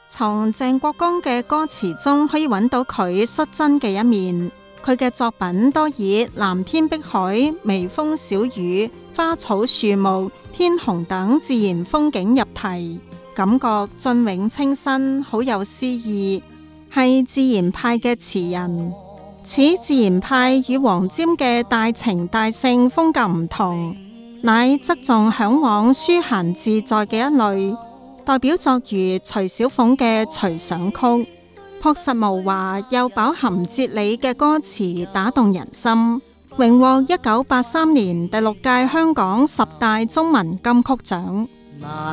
從鄭國江嘅歌詞中可以揾到佢率真嘅一面。佢嘅作品多以藍天碧海、微風小雨、花草樹木、天虹等自然風景入題，感覺雋永清新，好有詩意，係自然派嘅詞人。此自然派與黃霑嘅大情大性風格唔同，乃側重嚮往舒閒自在嘅一類，代表作如徐小鳳嘅《隨想曲》，樸實無華又飽含哲理嘅歌詞打動人心，榮獲1983年第6屆香港10大中文金曲獎。